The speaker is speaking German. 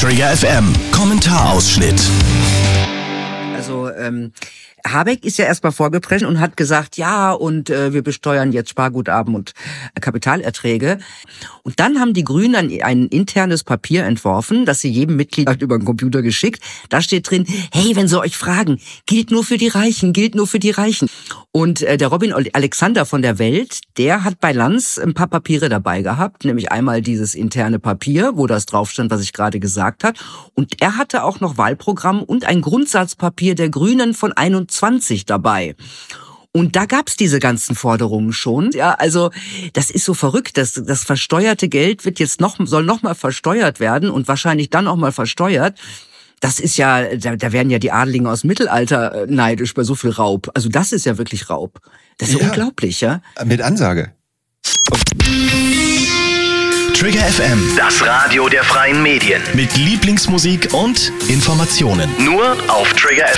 Trigger FM Kommentarausschnitt. Also Habeck ist ja erstmal vorgeprescht und hat gesagt, ja, und wir besteuern jetzt Sparguthaben und Kapitalerträge. Und dann haben die Grünen ein internes Papier entworfen, das sie jedem Mitglied über den Computer geschickt. Da steht drin, hey, wenn sie euch fragen, gilt nur für die Reichen, gilt nur für die Reichen. Und der Robin Alexander von der Welt, der hat bei Lanz ein paar Papiere dabei gehabt, nämlich einmal dieses interne Papier, wo das drauf stand, was ich gerade gesagt habe. Und er hatte auch noch Wahlprogramm und ein Grundsatzpapier der Grünen von 21 dabei. Und da gab's diese ganzen Forderungen schon. Ja, also das ist so verrückt, das versteuerte Geld wird jetzt soll noch mal versteuert werden und wahrscheinlich dann auch mal versteuert. Das ist ja, da werden ja die Adeligen aus dem Mittelalter neidisch bei so viel Raub. Also das ist ja wirklich Raub. Das ist ja unglaublich, ja. Mit Ansage. Trigger FM, Das Radio der freien Medien. mit Lieblingsmusik und Informationen. Nur auf Trigger